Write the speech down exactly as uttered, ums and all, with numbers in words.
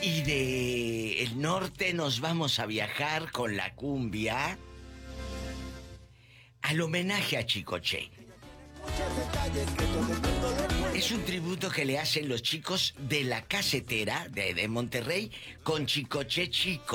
Y de el norte nos vamos a viajar con la cumbia al homenaje a Chicoche. Es un tributo que le hacen los chicos de La Casetera de, de Monterrey con Chicoche Chico.